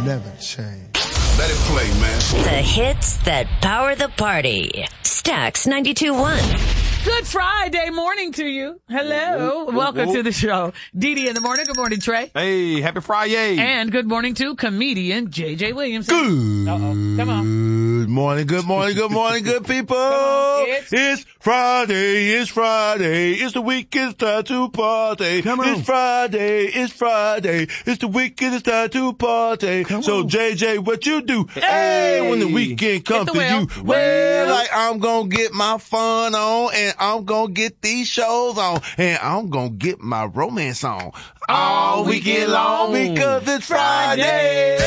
never change. Let it play, man. The hits that power the party. Stax 92.1. Good Friday morning to you. Hello. Welcome to the show. Dee in the morning. Good morning, Trey. Hey, happy Friday. And good morning to comedian J.J. Williams. Good Come on. morning, good morning, good morning, good people. It's Friday, it's Friday. It's the weekend, it's time to party. Come on. It's Friday, it's Friday. It's the weekend, it's time to party. So, JJ, what you do? Hey, when the weekend comes to you. Well, like I'm gonna get my fun on, and I'm gonna get these shows on, and I'm gonna get my romance on all weekend long because it's Friday.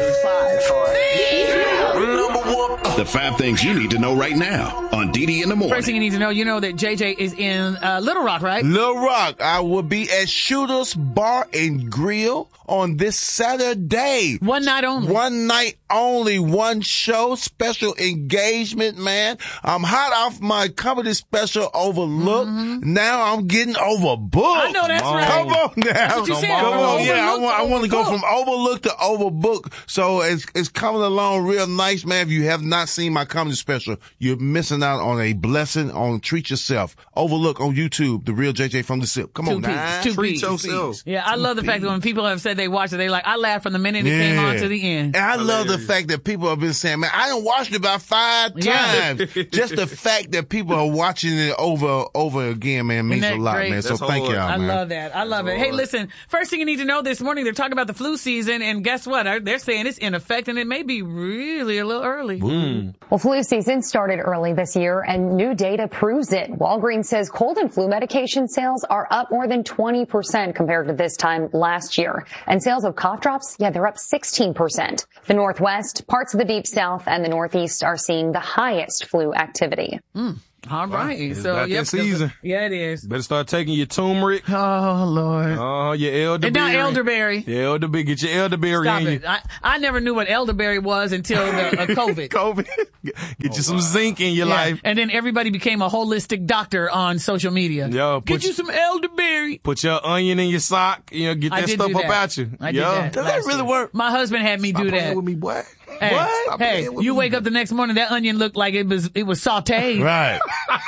The 5 things you need to know right now on Dee in the morning. First thing you need to know, you know that JJ is in Little Rock, right? Little Rock. I will be at Shooter's Bar and Grill on this Saturday. One night only. One night only. One show. Special engagement, man. I'm hot off my comedy special, Overlooked. Now I'm getting overbooked. I know that's right. Come on now. That's what you said. Come on. Yeah, I want to go Overbooked. from overlooked to overbooked. So it's coming along real nice, man. If you have not seen my comedy special, you're missing out on a blessing on Treat Yourself. Overlook on YouTube, The Real JJ from the SIP. Come on now. Treat yourself. Yeah, I love the fact that when people have said they watched it, they like, I laughed from the minute it came on to the end. And I love the fact that people have been saying, man, I done watched it about 5 times. Just the fact that people are watching it over again, man, means a lot, man. So thank y'all, I man. love that. I love it. Hey, listen, first thing you need to know this morning, they're talking about the flu season, and guess what? They're saying it's in effect, and it may be really a little early. Well, flu season started early this year, and new data proves it. Walgreens says cold and flu medication sales are up more than 20% compared to this time last year. And sales of cough drops, they're up 16%. The Northwest, parts of the Deep South, and the Northeast are seeing the highest flu activity. All right. It's So, about that season. Yeah, it is. Better start taking your turmeric. Oh, Lord. Oh, your elderberry. And not elderberry. Yeah, elderberry. Get your elderberry Stop in it. you. I never knew what elderberry was until COVID. COVID. Get you some zinc in your life. And then everybody became a holistic doctor on social media. Yo, Get you some elderberry. Put your onion in your sock. Get I that did stuff do up that. out you. I did that. Does that really work? My husband had me do that. With me, boy. Hey, What? hey, you wake up the next morning, that onion looked like it was sauteed. Right.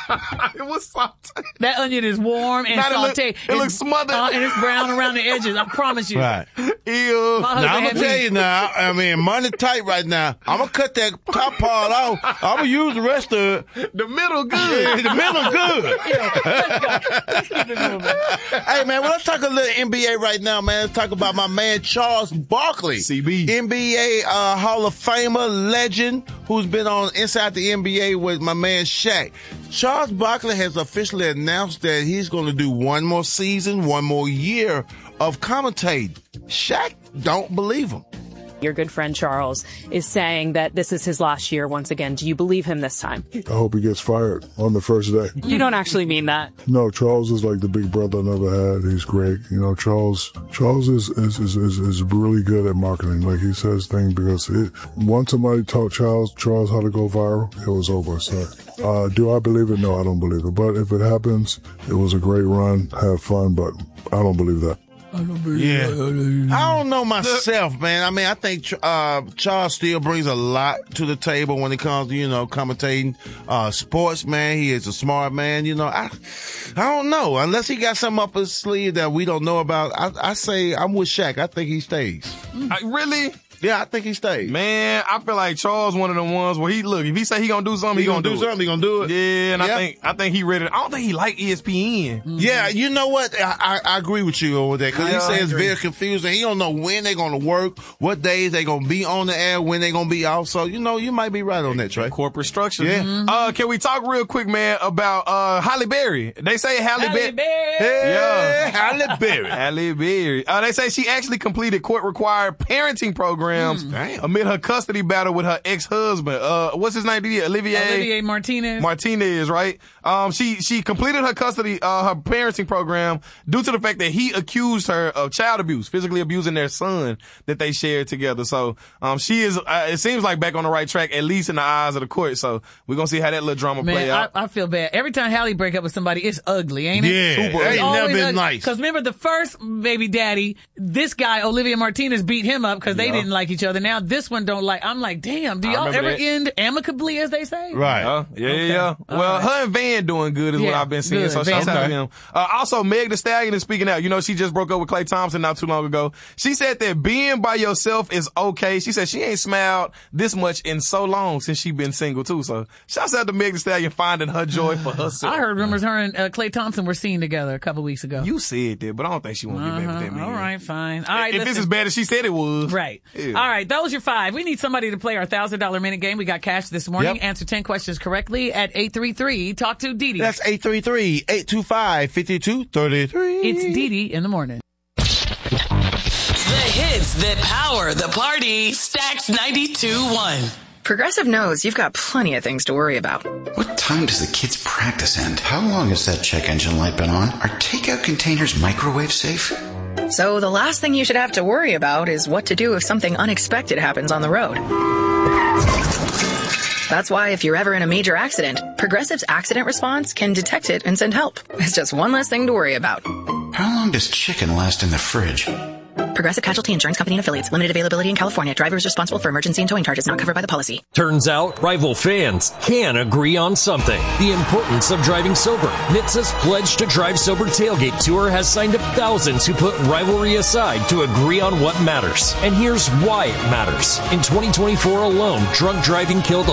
It was sauteed. That onion is warm and Not sauteed. it looks smothered. And it's brown around the edges. I promise you. Right. Ew. My husband Now, I'm had going to tell me. you now, I mean, money tight right now. I'm going to cut that top part off. I'm going to use the rest of it. The middle good. The middle good. Let's keep it moving. Hey, man, well, let's talk a little NBA right now, man. Let's talk about my man, Charles Barkley. CB. NBA Hall of Famer, legend, who's been on Inside the NBA with my man, Shaq. Charles Barkley has officially announced that he's going to do one more season, one more year of commentating. Shaq don't believe him. Your good friend Charles is saying that this is his last year once again. Do you believe him this time? I hope he gets fired on the first day. You don't actually mean that. No, Charles is like the big brother I never had. He's great. Charles is really good at marketing. Like, he says things because once somebody taught Charles how to go viral, it was over. So, do I believe it? No, I don't believe it. But if it happens, it was a great run. Have fun, but I don't believe that. Yeah. I don't know myself, man. I mean, I think Charles still brings a lot to the table when it comes to, commentating sports, man. He is a smart man. I don't know. Unless he got something up his sleeve that we don't know about, I say I'm with Shaq. I think he stays. Really? Yeah, I think he stays. Man, I feel like Charles one of the ones where if he say he gonna do something, he gonna do something, he gonna do it. Yeah, and I think he ready. I don't think he like ESPN. Yeah, you know what? I agree with you over there because he says it's very confusing. He don't know when they're gonna work, what days they gonna be on the air, when they gonna be off. So, you might be right on that, Trey. Corporate structure. Yeah. Can we talk real quick, man, about Halle Berry? They say Halle Berry. Hey, Halle Berry. Halle Berry. They say she actually completed court-required parenting programs amid her custody battle with her ex-husband. What's his name? Olivier Martinez. Martinez, right? She completed her custody, her parenting program due to the fact that he accused her of child abuse, physically abusing their son that they shared together. So, she is, it seems like back on the right track, at least in the eyes of the court. So we're gonna see how that little drama play out. I feel bad. Every time Halle break up with somebody, it's ugly, ain't it? Yeah. Super. Ain't never been nice. Cause remember the first baby daddy, this guy, Olivia Martinez, beat him up cause they didn't like each other. Now this one don't like. I'm like, damn. Do y'all ever end amicably, as they say? Right. Yeah. Well, her and Van doing good is what I've been seeing. So shout out to them. Also, Meg Thee Stallion is speaking out. You know, she just broke up with Klay Thompson not too long ago. She said that being by yourself is okay. She said she ain't smiled this much in so long since she been single too. So shouts out to Meg Thee Stallion finding her joy for herself. I heard rumors her and Klay Thompson were seen together a couple weeks ago. You said that, but I don't think she want to get back with that man. All right, fine. All right, if it's as bad as she said it was. Right. Yeah. All right, that was your 5. We need somebody to play our $1,000 minute game. We got cash this morning. Yep. Answer 10 questions correctly at 833. Talk to Dee Dee. That's 833-825-5233. It's Dee Dee in the morning. The hits that power the party. Stacks 92.1. Progressive knows you've got plenty of things to worry about. What time does the kids' practice end? How long has that check engine light been on? Are takeout containers microwave safe? So the last thing you should have to worry about is what to do if something unexpected happens on the road. That's why if you're ever in a major accident, Progressive's accident response can detect it and send help. It's just one less thing to worry about. How long does chicken last in the fridge? Progressive Casualty Insurance Company and Affiliates. Limited availability in California. Driver is responsible for emergency and towing charges not covered by the policy. Turns out, rival fans can agree on something. The importance of driving sober. NHTSA's Pledge to Drive Sober Tailgate Tour has signed up thousands who put rivalry aside to agree on what matters. And here's why it matters. In 2024 alone, drunk driving killed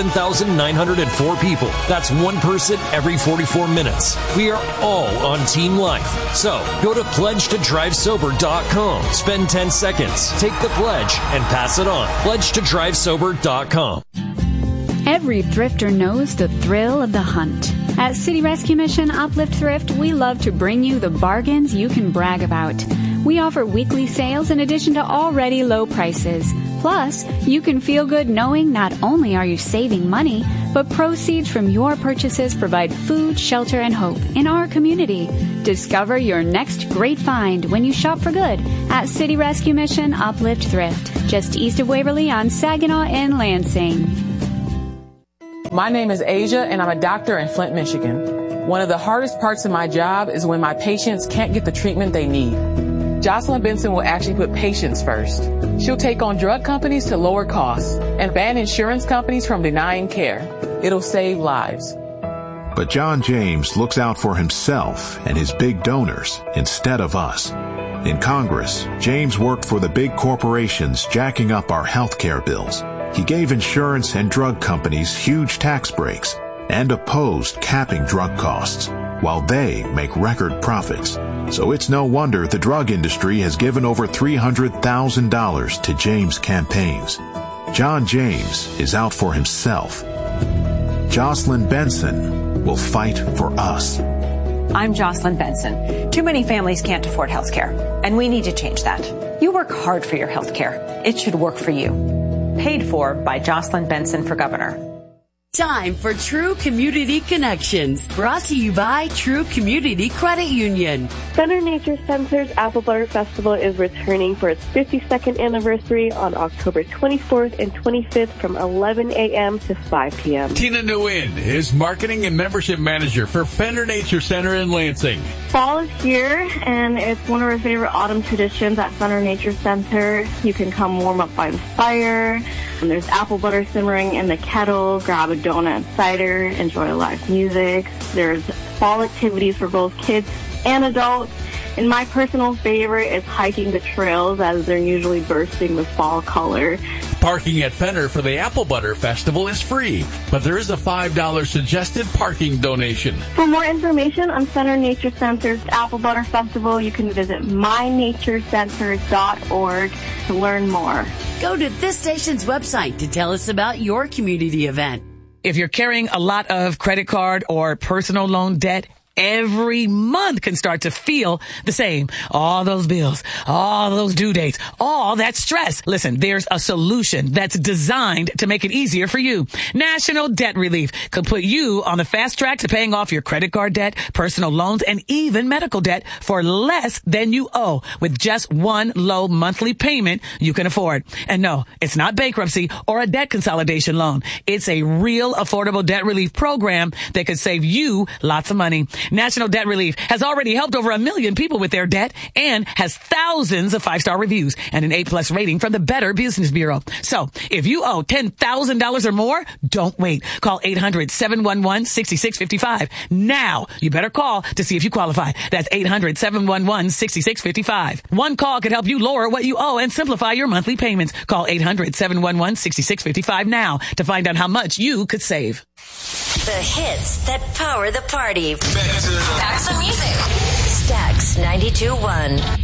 11,904 people. That's one person every 44 minutes. We are all on Team Life. So, go to pledgetodrivesober.com. Spend 10 seconds, take the pledge, and pass it on. PledgeToDriveSober.com. Every thrifter knows the thrill of the hunt. At City Rescue Mission Uplift Thrift, we love to bring you the bargains you can brag about. We offer weekly sales in addition to already low prices. Plus, you can feel good knowing not only are you saving money, but proceeds from your purchases provide food, shelter, and hope in our community. Discover your next great find when you shop for good at City Rescue Mission Uplift Thrift, just east of Waverly on Saginaw and Lansing. My name is Asia, and I'm a doctor in Flint, Michigan. One of the hardest parts of my job is when my patients can't get the treatment they need. Jocelyn Benson will actually put patients first. She'll take on drug companies to lower costs and ban insurance companies from denying care. It'll save lives. But John James looks out for himself and his big donors instead of us. In Congress, James worked for the big corporations jacking up our health care bills. He gave insurance and drug companies huge tax breaks and opposed capping drug costs, while they make record profits. So it's no wonder the drug industry has given over $300,000 to James' campaigns. John James is out for himself. Jocelyn Benson will fight for us. I'm Jocelyn Benson. Too many families can't afford health care, and we need to change that. You work hard for your health care. It should work for you. Paid for by Jocelyn Benson for governor. Time for True Community Connections, brought to you by True Community Credit Union. Center Nature Center's Apple Butter Festival is returning for its 52nd anniversary on October 24th and 25th from 11 a.m. to 5 p.m. Tina Nguyen is Marketing and Membership Manager for Fender Nature Center in Lansing. Fall is here, and it's one of our favorite autumn traditions at Center Nature Center. You can come warm up by the fire, and there's apple butter simmering in the kettle. Grab a donut and cider, enjoy live music. There's fall activities for both kids and adults. And my personal favorite is hiking the trails, as they're usually bursting with fall color. Parking at Fender for the Apple Butter Festival is free, but there is a $5 suggested parking donation. For more information on Center Nature Center's Apple Butter Festival, you can visit mynaturecenter.org to learn more. Go to this station's website to tell us about your community event. If you're carrying a lot of credit card or personal loan debt, every month can start to feel the same. All those bills, all those due dates, all that stress. Listen, there's a solution that's designed to make it easier for you. National Debt Relief could put you on the fast track to paying off your credit card debt, personal loans, and even medical debt for less than you owe with just one low monthly payment you can afford. And no, it's not bankruptcy or a debt consolidation loan. It's a real affordable debt relief program that could save you lots of money. National Debt Relief has already helped over 1 million people with their debt and has thousands of 5-star reviews and an A+ rating from the Better Business Bureau. So if you owe $10,000 or more, don't wait. Call 800-711-6655. Now, you better call to see if you qualify. That's 800-711-6655. One call could help you lower what you owe and simplify your monthly payments. Call 800-711-6655 now to find out how much you could save. The hits that power the party. Back to the music. Stax 92.1.